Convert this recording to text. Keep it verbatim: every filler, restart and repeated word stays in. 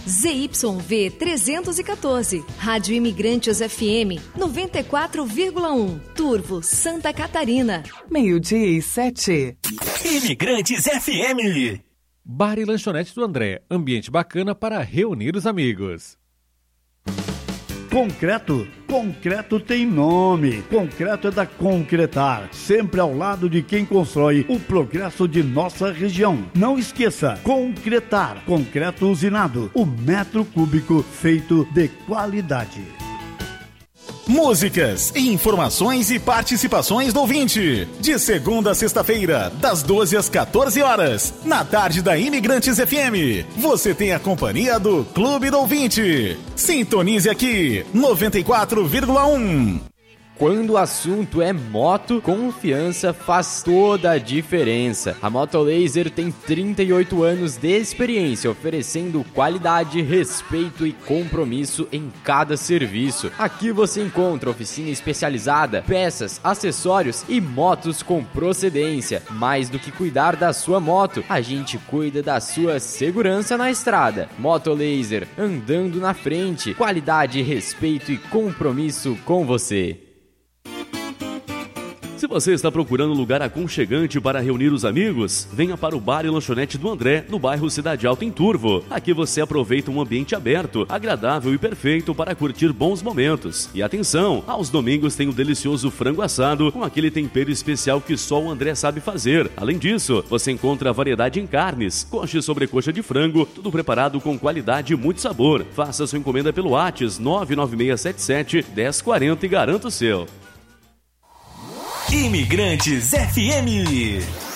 Z Y V trezentos e quatorze, Rádio Imigrantes F M noventa e quatro vírgula um, Turvo, Santa Catarina. Meio-dia e sete. Imigrantes F M. Bar e lanchonete do André, ambiente bacana para reunir os amigos. Concreto? Concreto tem nome. Concreto é da Concretar, sempre ao lado de quem constrói o progresso de nossa região. Não esqueça, Concretar, concreto usinado, o metro cúbico feito de qualidade. Músicas, informações e participações do ouvinte. De segunda a sexta-feira, das doze às quatorze horas, na tarde da Imigrantes F M. Você tem a companhia do Clube do Ouvinte. Sintonize aqui, noventa e quatro vírgula um. Quando o assunto é moto, confiança faz toda a diferença. A Motolaser tem trinta e oito anos de experiência, oferecendo qualidade, respeito e compromisso em cada serviço. Aqui você encontra oficina especializada, peças, acessórios e motos com procedência. Mais do que cuidar da sua moto, a gente cuida da sua segurança na estrada. Motolaser, andando na frente. Qualidade, respeito e compromisso com você. Se você está procurando um lugar aconchegante para reunir os amigos, venha para o Bar e Lanchonete do André, no bairro Cidade Alta, em Turvo. Aqui você aproveita um ambiente aberto, agradável e perfeito para curtir bons momentos. E atenção, aos domingos tem o delicioso frango assado com aquele tempero especial que só o André sabe fazer. Além disso, você encontra variedade em carnes, coxa e sobrecoxa de frango, tudo preparado com qualidade e muito sabor. Faça sua encomenda pelo WhatsApp nove nove seis sete sete, um zero quatro zero e garanta o seu. Imigrantes F M.